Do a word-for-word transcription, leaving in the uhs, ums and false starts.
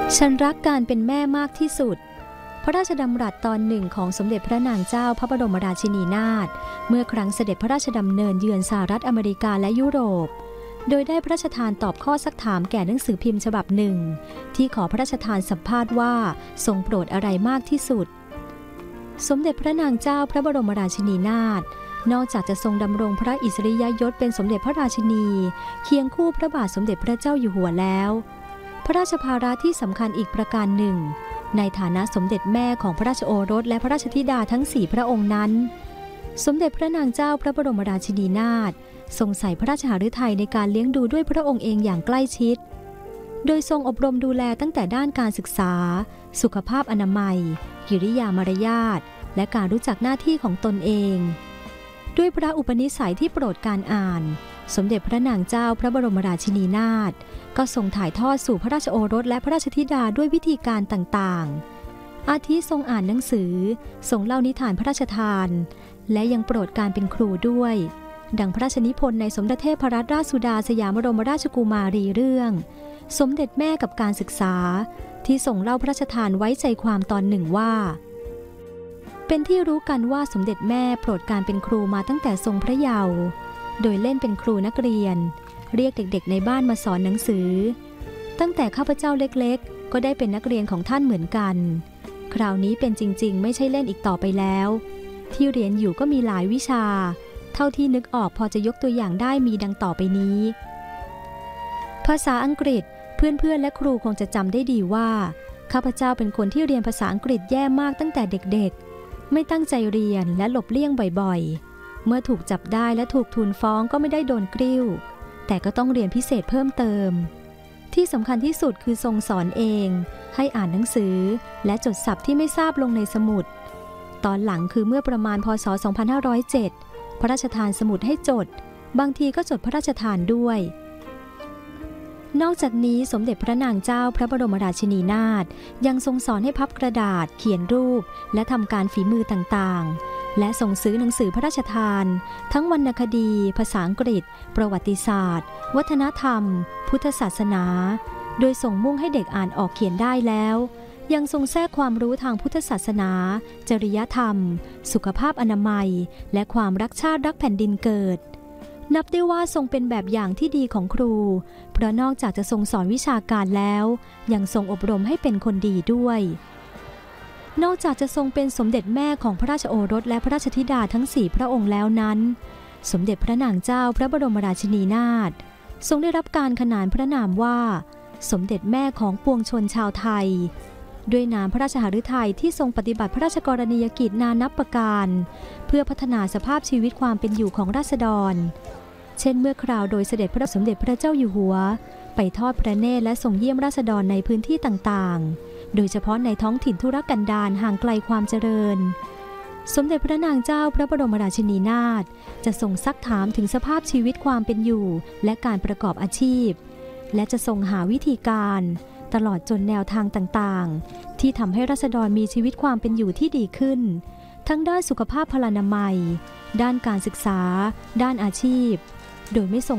ฉันรักการเป็นแม่มากที่สุดพระราชดำรัสตอนหนึ่งของสมเด็จพระนางเจ้าพระบรมราชินีนาถเมื่อครั้งเสด็จพระราชดำเนินเยือนสหรัฐอเมริกาและยุโรปโดยได้พระราชทานตอบข้อซักถามแก่หนังสือพิมพ์ฉบับหนึ่งที่ขอพระราชทานสัมภาษณ์ว่าทรงโปรดอะไรมากที่สุดสมเด็จพระนางเจ้าพระบรมราชินีนาถนอกจากจะทรงดำรงพระอิสริยยศเป็นสมเด็จพระราชินีเคียงคู่พระบาทสมเด็จพระเจ้าอยู่หัวแล้วพระราชภาระที่สำคัญอีกประการหนึ่งในฐานะสมเด็จแม่ของพระราชโอรสและพระราชธิดาทั้งสี่พระองค์นั้นสมเด็จพระนางเจ้าพระบรมราชินีนาถทรงใส่พระราชหฤทัยในการเลี้ยงดูด้วยพระองค์เองอย่างใกล้ชิดโดยทรงอบรมดูแลตั้งแต่ด้านการศึกษาสุขภาพอนามัยกิริยามารยาทและการรู้จักหน้าที่ของตนเองด้วยพระอุปนิสัยที่โปรดการอ่านสมเด็จพระนางเจ้าพระบรมราชินีนาถก็ทรงถ่ายทอดสู่พระราชโอรสและพระราชธิดาด้วยวิธีการต่างๆอาทิทรงอ่านหนังสือทรงเล่านิทานพระราชทานและยังโปรดการเป็นครูด้วยดังพระราชนิพนธ์ในสมเด็จเทพรัตนราชสุดาสยามบรมราชกุมารีเรื่องสมเด็จแม่กับการศึกษาที่ทรงเล่าพระราชทานไว้ใจความตอนหนึ่งว่าเป็นที่รู้กันว่าสมเด็จแม่โปรดการเป็นครูมาตั้งแต่ทรงพระเยาว์โดยเล่นเป็นครูนักเรียนเรียกเด็กๆในบ้านมาสอนหนังสือตั้งแต่ข้าพเจ้าเล็กๆก็ได้เป็นนักเรียนของท่านเหมือนกันคราวนี้เป็นจริงๆไม่ใช่เล่นอีกต่อไปแล้วที่เรียนอยู่ก็มีหลายวิชาเท่าที่นึกออกพอจะยกตัวอย่างได้มีดังต่อไปนี้ภาษาอังกฤษเพื่อนๆและครูคงจะจำได้ดีว่าข้าพเจ้าเป็นคนที่เรียนภาษาอังกฤษแย่มากตั้งแต่เด็กๆไม่ตั้งใจเรียนและหลบเลี่ยงบ่อยๆเมื่อถูกจับได้และถูกทูลฟ้องก็ไม่ได้โดนกริ้วแต่ก็ต้องเรียนพิเศษเพิ่มเติมที่สำคัญที่สุดคือทรงสอนเองให้อ่านหนังสือและจดศัพท์ที่ไม่ทราบลงในสมุดตอนหลังคือเมื่อประมาณพ.ศ. สองพันห้าร้อยเจ็ดพระราชทานสมุดให้จดบางทีก็จดพระราชทานด้วยนอกจากนี้สมเด็จพระนางเจ้าพระบรมราชินีนาถยังทรงสอนให้พับกระดาษเขียนรูปและทำการฝีมือต่างๆและส่งซื้อหนังสือพระราชทานทั้งวรรณคดีภาษาอังกฤษประวัติศาสตร์วัฒนธรรมพุทธศาสนาโดยส่งมุ่งให้เด็กอ่านออกเขียนได้แล้วยังทรงแทรกความรู้ทางพุทธศาสนาจริยธรรมสุขภาพอนามัยและความรักชาติรักแผ่นดินเกิดนับได้ว่าทรงเป็นแบบอย่างที่ดีของครูเพราะนอกจากจะทรงสอนวิชาการแล้วยังทรงอบรมให้เป็นคนดีด้วยนอกจากจะทรงเป็นสมเด็จแม่ของพระราชโอรสและพระราชธิดาทั้งสี่พระองค์แล้วนั้นสมเด็จพระนางเจ้าพระบรมราชินีนาถทรงได้รับการขนานพระนามว่าสมเด็จแม่ของปวงชนชาวไทยด้วยนามพระราชหฤทัยที่ทรงปฏิบัติพระราชกรณียกิจนานับประการเพื่อพัฒนาสภาพชีวิตความเป็นอยู่ของราษฎรเช่นเมื่อคราวโดยเสด็จพระสมเด็จพระเจ้าอยู่หัวไปทอดพระเนตรและทรงเยี่ยมราษฎรในพื้นที่ต่างๆโดยเฉพาะในท้องถิ่นทุรกันดารห่างไกลความเจริญสมเด็จพระนางเจ้าพระบรมราชินีนาถจะทรงซักถามถึงสภาพชีวิตความเป็นอยู่และการประกอบอาชีพและจะทรงหาวิธีการตลอดจนแนวทางต่างๆที่ทำให้ราษฎรมีชีวิตความเป็นอยู่ที่ดีขึ้นทั้งด้านสุขภาพพลานามัยด้านการศึกษาด้านอาชีพโดยไม่ทรง